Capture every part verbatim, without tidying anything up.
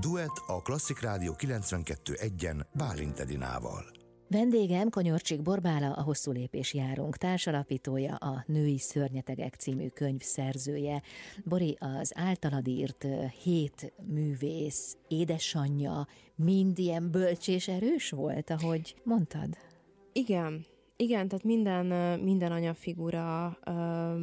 Duett a Klasszik Rádió kilencvenkettő egyen Bálint Edinával. Vendégem Konyorcsik Borbála, a Hosszú lépés járunk társalapítója, a Női szörnyetegek című könyv szerzője. Bori, az általad írt hét művész, édesanyja mind ilyen bölcs és erős volt, ahogy mondtad? Igen. Igen, tehát minden, minden anyafigura ö,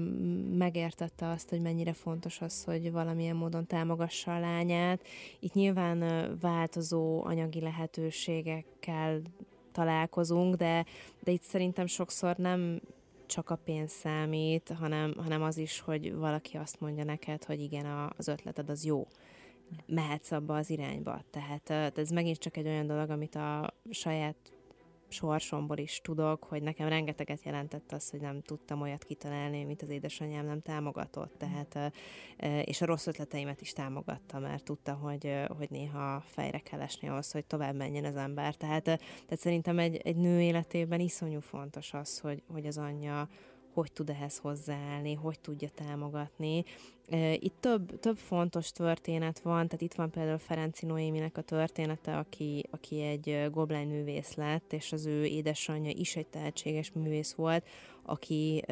megértette azt, hogy mennyire fontos az, hogy valamilyen módon támogassa a lányát. Itt nyilván ö, változó anyagi lehetőségekkel találkozunk, de, de itt szerintem sokszor nem csak a pénz számít, hanem, hanem az is, hogy valaki azt mondja neked, hogy igen, a, az ötleted az jó. Mehetsz abba az irányba. Tehát ez megint csak egy olyan dolog, amit a saját sorsomból is tudok, hogy nekem rengeteget jelentett az, hogy nem tudtam olyat kitalálni, mint az édesanyám nem támogatott, tehát, és a rossz ötleteimet is támogatta, mert tudta, hogy, hogy néha fejre kell esni ahhoz, hogy tovább menjen az ember. Tehát, tehát szerintem egy, egy nő életében iszonyú fontos az, hogy, hogy az anyja hogy tud ehhez hozzáállni, hogy tudja támogatni. Itt több, több fontos történet van, tehát itt van például Ferenczy Noéminek a története, aki, aki egy goblányművész lett, és az ő édesanyja is egy tehetséges művész volt, aki...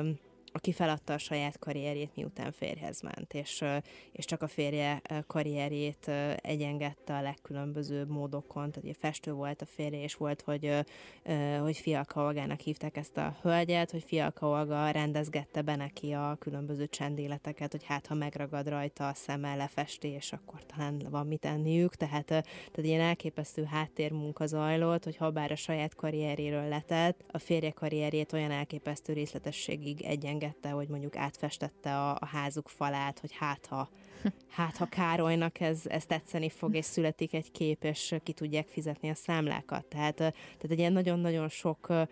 aki feladta a saját karrierjét, miután férjhez ment, és, és csak a férje karrierjét egyengedte a legkülönbözőbb módokon, tehát ugye festő volt a férje, és volt, hogy, hogy Fialka Olgának hívták ezt a hölgyet, hogy Fialka Olga rendezgette be neki a különböző csendéleteket, hogy hát, ha megragad rajta a szeme, lefesti, és akkor talán van mit enniük, tehát, tehát ilyen elképesztő háttérmunka zajlott, hogy habár a saját karrieréről letett, a férje karrierjét olyan elképesztő részletességig egyengedte, hogy mondjuk átfestette a, a házuk falát, hogy hát ha, hát ha Károlynak ez, ez tetszeni fog, és születik egy kép, és ki tudják fizetni a számlákat. Tehát, tehát egy ilyen nagyon-nagyon sok uh,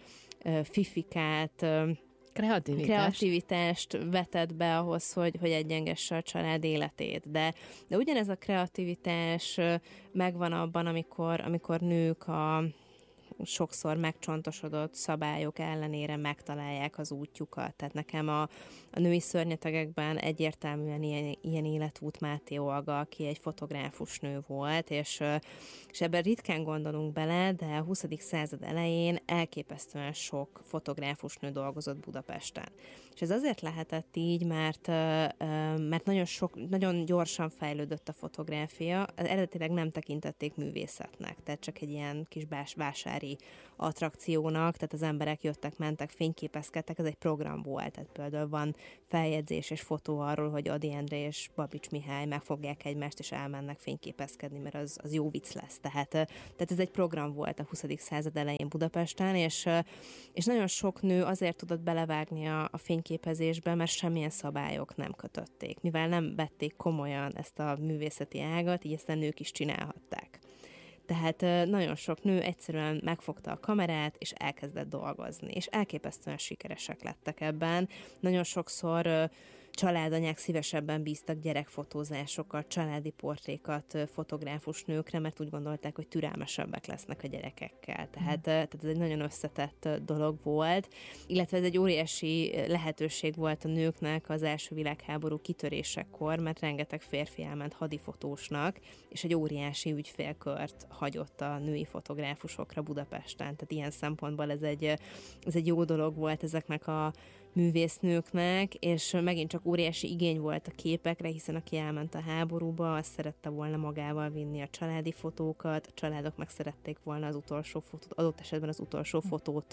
fifikát, uh, Kreativitást. kreativitást vetett be ahhoz, hogy, hogy egyengesse a család életét. De, de ugyanez a kreativitás uh, megvan abban, amikor, amikor nők a sokszor megcsontosodott szabályok ellenére megtalálják az útjukat. Tehát nekem a, a Női szörnyetegekben egyértelműen ilyen, ilyen életút Máté Olga, aki egy fotográfus nő volt, és, és ebben ritkán gondolunk bele, de a huszadik század elején elképesztően sok fotográfus nő dolgozott Budapesten. És ez azért lehetett így, mert, mert nagyon, sok, nagyon gyorsan fejlődött a fotográfia, eredetileg nem tekintették művészetnek, tehát csak egy ilyen kis bás, vásári attrakciónak, tehát az emberek jöttek, mentek, fényképezkedtek, ez egy program volt, tehát például van feljegyzés és fotó arról, hogy Ady Endre és Babics Mihály megfogják egymást, és elmennek fényképezkedni, mert az, az jó vicc lesz. Tehát, tehát ez egy program volt a huszadik század elején Budapesten, és, és nagyon sok nő azért tudott belevágni a, a fényképezésbe, mert semmilyen szabályok nem kötötték. Mivel nem vették komolyan ezt a művészeti ágat, így ezt a nők is csinálhatták. Tehát nagyon sok nő egyszerűen megfogta a kamerát, és elkezdett dolgozni, és elképesztően sikeresek lettek ebben. Nagyon sokszor családanyák szívesebben bíztak gyerekfotózásokat, családi portrékat fotográfus nőkre, mert úgy gondolták, hogy türelmesebbek lesznek a gyerekekkel. Tehát, tehát ez egy nagyon összetett dolog volt, illetve ez egy óriási lehetőség volt a nőknek az első világháború kitörésekor, mert rengeteg férfi elment hadifotósnak, és egy óriási ügyfélkört hagyott a női fotográfusokra Budapesten. Tehát ilyen szempontból ez egy, ez egy jó dolog volt ezeknek a művésznőknek, és megint csak óriási igény volt a képekre, hiszen aki elment a háborúba, azt szerette volna magával vinni a családi fotókat, a családok meg szerették volna az utolsó fotót, adott esetben az utolsó fotót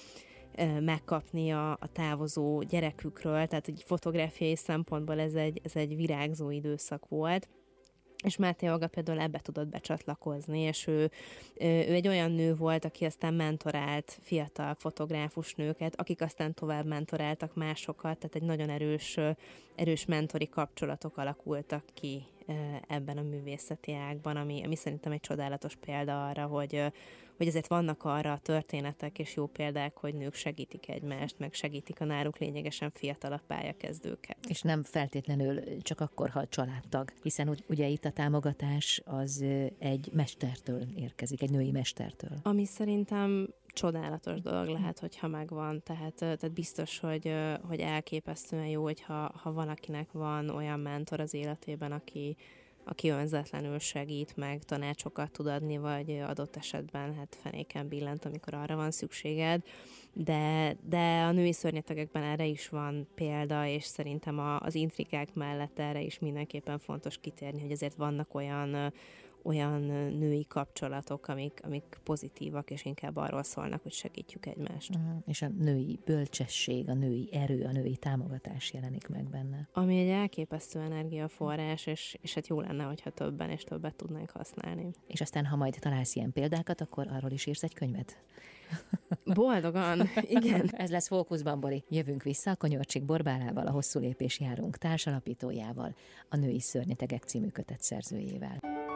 megkapni a, a távozó gyerekükről, tehát egy fotográfiai szempontból ez egy, ez egy virágzó időszak volt. És Máté Olga például ebbe tudott becsatlakozni, és ő, ő egy olyan nő volt, aki aztán mentorált fiatal fotográfus nőket, akik aztán tovább mentoráltak másokat, tehát egy nagyon erős, erős mentori kapcsolatok alakultak ki ebben a művészeti ágban, ami, ami szerintem egy csodálatos példa arra, hogy, hogy ezért vannak arra a történetek és jó példák, hogy nők segítik egymást, meg segítik a náluk lényegesen fiatalabb pályakezdőket. És nem feltétlenül csak akkor, ha a családtag, hiszen ugye itt a támogatás az egy mestertől érkezik, egy női mestertől. Ami szerintem csodálatos dolog lehet, hogyha megvan, tehát, tehát biztos, hogy, hogy elképesztően jó, hogyha ha valakinek van olyan mentor az életében, aki, aki önzetlenül segít, meg tanácsokat tud adni, vagy adott esetben hát fenéken billent, amikor arra van szükséged. De, de a női szörnyetegekben erre is van példa, és szerintem a, az intrikák mellett erre is mindenképpen fontos kitérni, hogy azért vannak olyan olyan női kapcsolatok, amik, amik pozitívak, és inkább arról szólnak, hogy segítjük egymást. Uh-huh. És a női bölcsesség, a női erő, a női támogatás jelenik meg benne. Ami egy elképesztő energiaforrás, és, és hát jó lenne, hogyha többen és többet tudnánk használni. És aztán, ha majd találsz ilyen példákat, akkor arról is írsz egy könyvet? Boldogan, igen. Ez lesz Fókuszban, Bori. Jövünk vissza a Konyorcsik Borbálával, a Hosszú lépés járunk társalapítójával, a Női szörnyetegek című kötet szerzőjével.